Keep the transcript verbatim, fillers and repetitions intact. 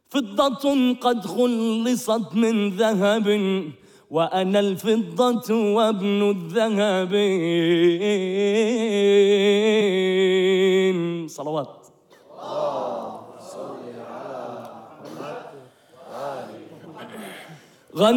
فضة قد خلصت من ذهب وأنا الفضة وابن الذهب. صلوات.